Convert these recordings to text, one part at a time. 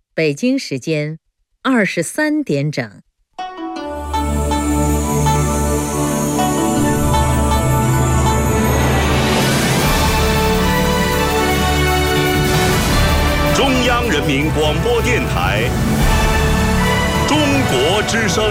北京时间23点整。 中央人民广播电台中国之声。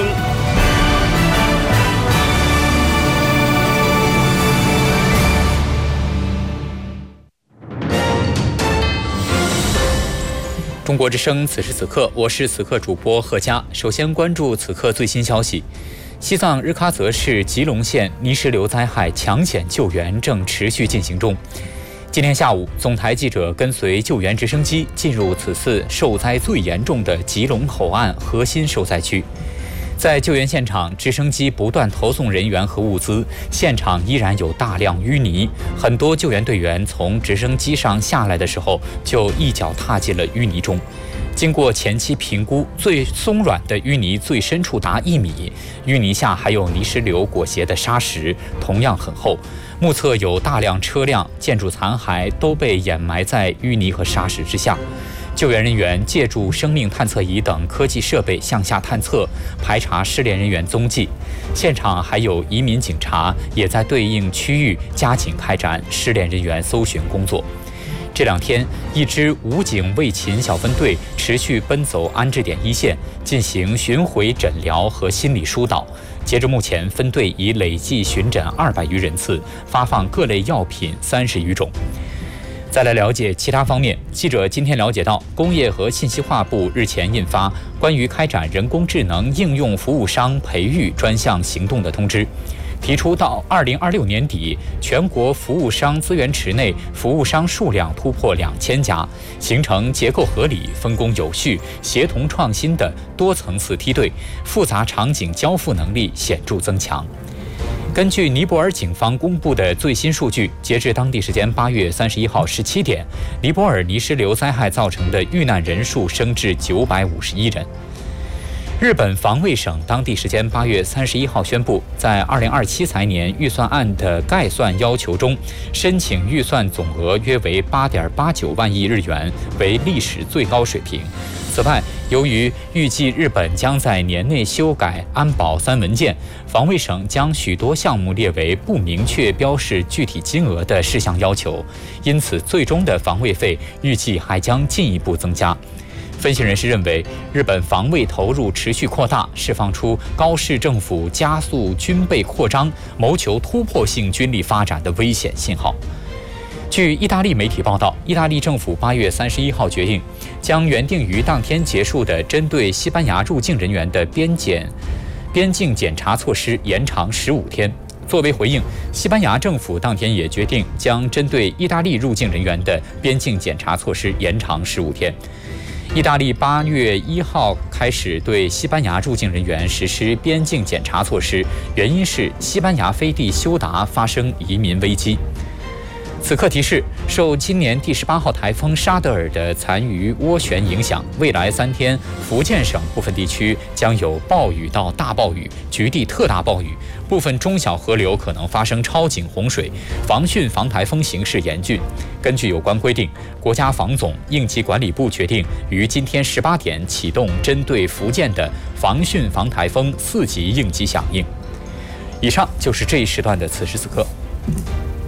中国之声，此时此刻，我是此刻主播贺佳。首先关注此刻最新消息：西藏日喀则市吉隆县泥石流灾害抢险救援正持续进行中。今天下午，总台记者跟随救援直升机进入此次受灾最严重的吉隆口岸核心受灾区。在救援现场，直升机不断投送人员和物资，现场依然有大量淤泥。很多救援队员从直升机上下来的时候，就一脚踏进了淤泥中。经过前期评估，最松软的淤泥最深处达1米，淤泥下还有泥石流裹挟的沙石，同样很厚。目测有大量车辆、建筑残骸都被掩埋在淤泥和沙石之下。救援人员借助生命探测仪等科技设备向下探测，排查失联人员踪迹。现场还有移民警察也在对应区域加紧开展失联人员搜寻工作。这2天，一支武警卫勤小分队持续奔走安置点一线，进行巡回诊疗和心理疏导。截至目前，分队已累计巡诊200余人次，发放各类药品30余种。再来了解其他方面，记者今天了解到，工业和信息化部日前印发关于开展人工智能应用服务商培育专项行动的通知，提出到2026年底，全国服务商资源池内服务商数量突破2000家，形成结构合理、分工有序、协同创新的多层次梯队，复杂场景交付能力显著增强。根据尼泊尔警方公布的最新数据，截至当地时间8月31号17点，尼泊尔泥石流灾害造成的遇难人数升至951人。日本防卫省当地时间8月31号宣布，在2027财年预算案的概算要求中，申请预算总额约为8.89万亿日元，为历史最高水平。此外，由于预计日本将在年内修改安保3文件，防卫省将许多项目列为不明确标示具体金额的事项要求，因此最终的防卫费预计还将进一步增加。分析人士认为，日本防卫投入持续扩大，释放出高市政府加速军备扩张、谋求突破性军力发展的危险信号。据意大利媒体报道，意大利政府8月31号决定，将原定于当天结束的针对西班牙入境人员的边境检查措施延长15天。作为回应，西班牙政府当天也决定将针对意大利入境人员的边境检查措施延长15天。意大利8月1号开始对西班牙入境人员实施边境检查措施，原因是西班牙飞地休达发生移民危机。此刻提示，受今年第18号台风沙德尔的残余涡旋影响，未来3天，福建省部分地区将有暴雨到大暴雨，局地特大暴雨，部分中小河流可能发生超警洪水，防汛防台风形势严峻。根据有关规定，国家防总应急管理部决定于今天18点启动针对福建的防汛防台风4级应急响应。以上就是这一时段的此时此刻。